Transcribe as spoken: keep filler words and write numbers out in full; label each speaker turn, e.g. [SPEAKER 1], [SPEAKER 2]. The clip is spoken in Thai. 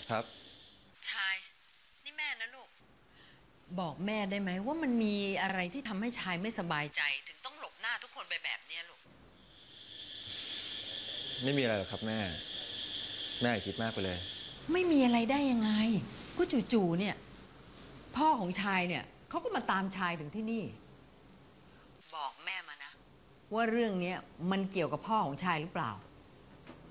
[SPEAKER 1] ครับ
[SPEAKER 2] ชายนี่แม่นะลูกบอกแม่ได้ไหมว่ามันมีอะไรที่ทำให้ชายไม่สบายใจถึงต้องหลบหน้าทุกคนไปแบบนี้ลูก
[SPEAKER 1] ไม่มีอะไรหรอกครับแม่แม่อย่าคิดมากไปเลย
[SPEAKER 2] ไม่มีอะไรได้ยังไงก็จู่ๆเนี่ยพ่อของชายเนี่ยเขาก็มาตามชายถึงที่นี่บอกแม่มานะว่าเรื่องนี้มันเกี่ยวกับพ่อของชายหรือเปล่า